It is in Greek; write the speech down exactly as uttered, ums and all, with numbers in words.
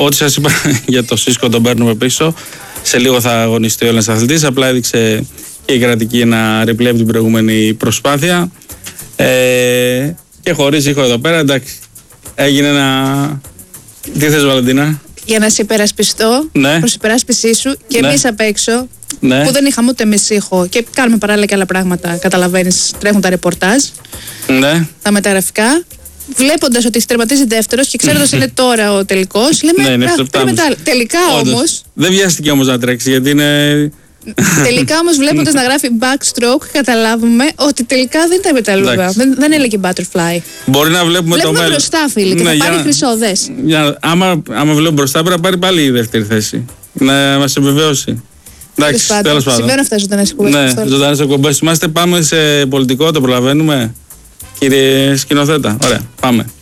ό,τι σας είπα για το Σίσκο τον παίρνουμε πίσω. Σε λίγο θα αγωνιστεί ο Έλληνας αθλητής. Απλά έδειξε και η κρατική ένα replay από την προηγούμενη προσπάθεια. Ε, και χωρίς ήχο εδώ πέρα, εντάξει. Έγινε ένα. Τι θες, Βαλεντίνα? Για να σε υπερασπιστώ, ναι. προς υπεράσπισή σου και ναι. εμείς απ' έξω, ναι. που δεν είχαμε ούτε εμείς ήχο και κάνουμε παράλληλα και άλλα πράγματα. Καταλαβαίνεις, τρέχουν τα ρεπορτάζ, ναι. τα μεταγραφικά. Βλέποντας ότι τερματίζει δεύτερος και ξέροντας είναι τώρα ο τελικός, λέμε ναι, μετά. Τελικά όμως. Δεν βιάστηκε όμως να τρέξει, γιατί είναι. Τελικά όμως, βλέποντας να γράφει backstroke, καταλάβουμε ότι τελικά δεν ήταν μεταλλούγα. Δεν, δεν έλεγε butterfly. Μπορεί να βλέπουμε, βλέπουμε το μέλλον. Μπροστά, φίλοι, και ναι, θα πάρει για... χρυσόδες. Για... Άμα, άμα βλέπουμε μπροστά, πρέπει να πάρει πάλι η δεύτερη θέση. Να μας επιβεβαιώσει. Εντάξει, τέλος πάντων. Συμβαίνουν αυτά ζωντανές εκπομπές. Ναι, ζωντανές εκπομπές. Είμαστε, πάμε σε πολιτικό, το προλαβαίνουμε. Κύριε σκηνοθέτα, ωραία, πάμε.